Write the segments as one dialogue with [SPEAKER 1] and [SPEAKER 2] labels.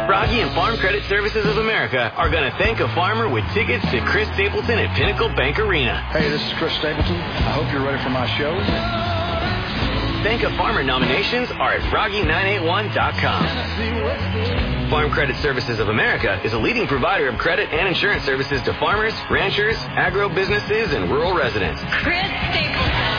[SPEAKER 1] Froggy and Farm Credit Services of America are going to thank a farmer with tickets to Chris Stapleton at Pinnacle Bank Arena.
[SPEAKER 2] Hey, this is Chris Stapleton. I hope you're ready for my show.
[SPEAKER 1] Thank a Farmer nominations are at froggy981.com. Farm Credit Services of America is a leading provider of credit and insurance services to farmers, ranchers, agro-businesses, and rural residents.
[SPEAKER 3] Chris Stapleton.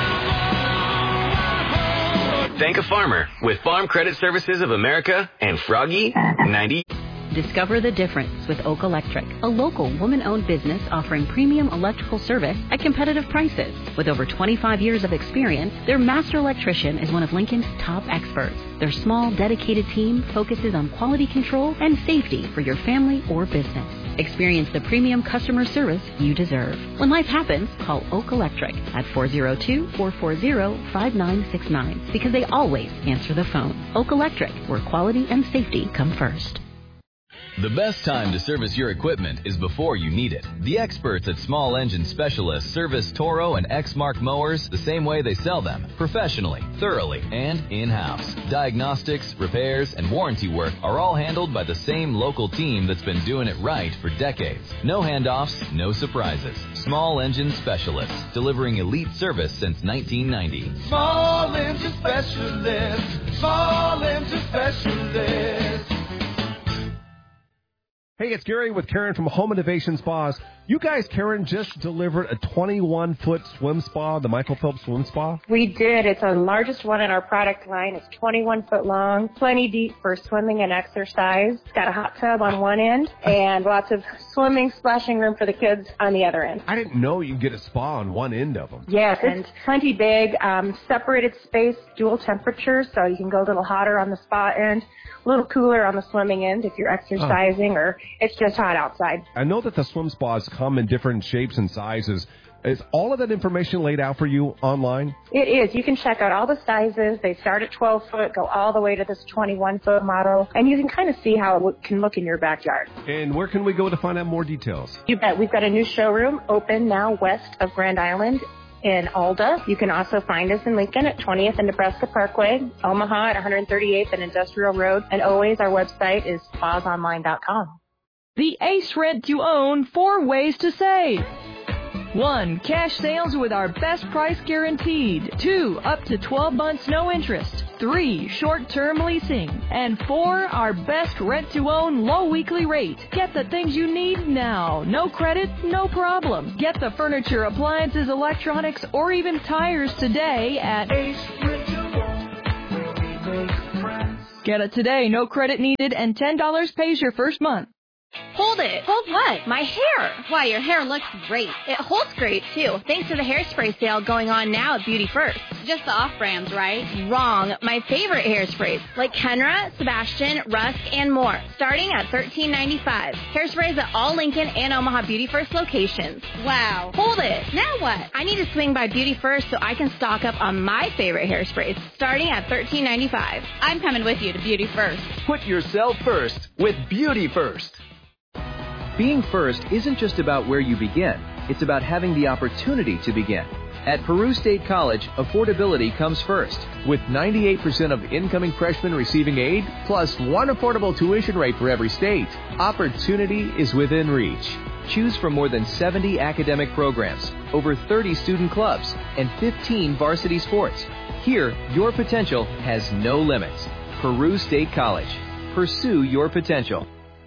[SPEAKER 1] Thank a Farmer with Farm Credit Services of America and Froggy 90.
[SPEAKER 4] Discover the difference with Oak Electric, a local woman-owned business offering premium electrical service at competitive prices. With over 25 years of experience, their master electrician is one of Lincoln's top experts. Their small, dedicated team focuses on quality control and safety for your family or business. Experience the premium customer service you deserve. When life happens, call Oak Electric at 402-440-5969 because they always answer the phone. Oak Electric, where quality and safety come first.
[SPEAKER 5] The best time to service your equipment is before you need it. The experts at Small Engine Specialists service Toro and Exmark mowers the same way they sell them, professionally, thoroughly, and in-house. Diagnostics, repairs, and warranty work are all handled by the same local team that's been doing it right for decades. No handoffs, no surprises. Small Engine Specialists, delivering elite service since 1990.
[SPEAKER 6] Small Engine Specialists, Small Engine Specialists.
[SPEAKER 7] Hey, it's Gary with Karen from Home Innovation Spas. You guys, Karen, just delivered a 21-foot swim spa, the Michael Phelps Swim Spa.
[SPEAKER 8] We did. It's the largest one in our product line. It's 21 foot long, plenty deep for swimming and exercise. It's got a hot tub on one end and lots of swimming, splashing room for the kids on the other end.
[SPEAKER 7] I didn't know you could get a spa on one end of them.
[SPEAKER 8] Yes, and plenty big, separated space, dual temperature, so you can go a little hotter on the spa end, a little cooler on the swimming end if you're exercising or it's just hot outside.
[SPEAKER 7] I know that the swim spas come in different shapes and sizes. Is all of that information laid out for you online?
[SPEAKER 8] It is. You can check out all the sizes. They start at 12 foot, go all the way to this 21 foot model, and you can kind of see how it can look in your backyard.
[SPEAKER 7] And where can we go to find out more details?
[SPEAKER 8] You bet. We've got a new showroom open now west of Grand Island in Alda. You can also find us in Lincoln at 20th and Nebraska Parkway, Omaha at 138th and Industrial Road, and always our website is spasonline.com.
[SPEAKER 9] The Ace Rent to Own 4 ways to save. 1. Cash sales with our best price guaranteed. 2. Up to 12 months no interest. 3. Short-term leasing. And 4. Our best rent-to-own low weekly rate. Get the things you need now. No credit, no problem. Get the furniture, appliances, electronics, or even tires today at Ace Rent-to-Own, where we make friends. Get it today, no credit needed, and $10 pays your first month.
[SPEAKER 10] Hold it. Hold what? My hair. Why, your hair looks great. It holds great, too, thanks to the hairspray sale going on now at Beauty First. Just the off-brands, right? Wrong. My favorite hairsprays, like Kenra, Sebastian, Rusk, and more, starting at $13.95. Hairsprays at all Lincoln and Omaha Beauty First locations. Wow. Hold it. Now what? I need to swing by Beauty First so I can stock up on my favorite hairsprays, starting at $13.95. I'm coming with you to Beauty First.
[SPEAKER 11] Put yourself first with Beauty First. Being first isn't just about where you begin. It's about having the opportunity to begin. At Peru State College, affordability comes first. With 98% of incoming freshmen receiving aid, plus one affordable tuition rate for every state, opportunity is within reach. Choose from more than 70 academic programs, over 30 student clubs, and 15 varsity sports. Here, your potential has no limits. Peru State College. Pursue your potential.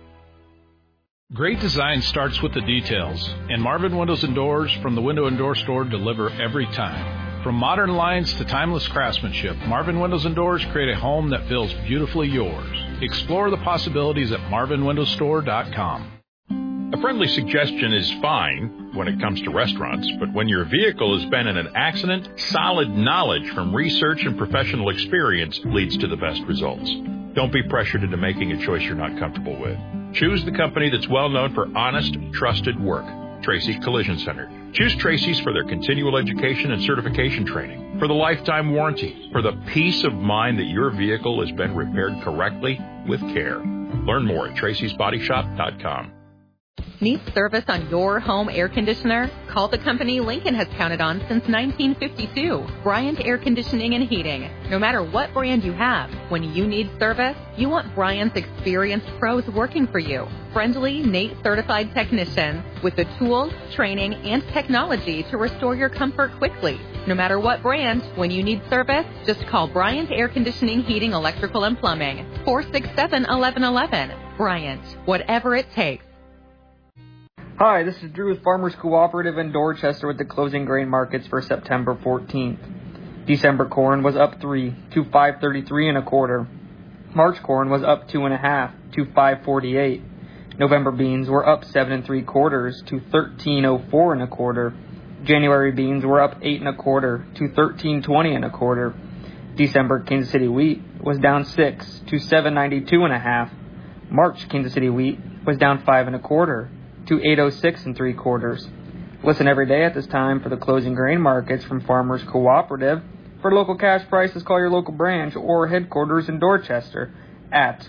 [SPEAKER 12] Great design starts with the details, and Marvin Windows and Doors from the Window and Door Store deliver every time. From modern lines to timeless craftsmanship, Marvin Windows and Doors create a home that feels beautifully yours. Explore the possibilities at marvinwindowsstore.com.
[SPEAKER 13] A friendly suggestion is fine when it comes to restaurants, but when your vehicle has been in an accident, solid knowledge from research and professional experience leads to the best results. Don't be pressured into making a choice you're not comfortable with. Choose the company that's well known for honest, trusted work, Tracy Collision Center. Choose Tracy's for their continual education and certification training, for the lifetime warranty, for the peace of mind that your vehicle has been repaired correctly with care. Learn more at tracysbodyshop.com.
[SPEAKER 3] Need service on your home air conditioner? Call the company Lincoln has counted on since 1952, Bryant Air Conditioning and Heating. No matter what brand you have, when you need service, you want Bryant's experienced pros working for you. Friendly, NATE certified technicians with the tools, training, and technology to restore your comfort quickly. No matter what brand, when you need service, just call Bryant Air Conditioning, Heating, Electrical, and Plumbing. 467-1111. Bryant, whatever it takes.
[SPEAKER 14] Hi, this is Drew with Farmers Cooperative in Dorchester with the closing grain markets for September 14th. December corn was up 3 to $5.33 1/4. March corn was up 2 1/2 to $5.48. November beans were up 7 3/4 to $13.04 1/4. January beans were up 8 1/4 to $13.20 1/4. December Kansas City wheat was down 6 to $7.92 1/2. March Kansas City wheat was down 5 1/4 to $8.06 3/4. Listen every day at this time for the closing grain markets from Farmers Cooperative. For local cash prices, call your local branch or headquarters in Dorchester at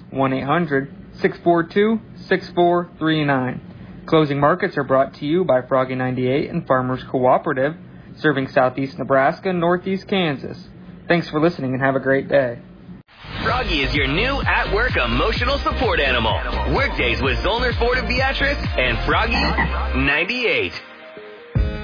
[SPEAKER 14] 1-800-642-6439. Closing markets are brought to you by Froggy 98 and Farmers Cooperative, serving southeast Nebraska and northeast Kansas. Thanks for listening and have a great day.
[SPEAKER 1] Froggy is your new at-work emotional support animal. Workdays with Zollner Ford of Beatrice and Froggy 98.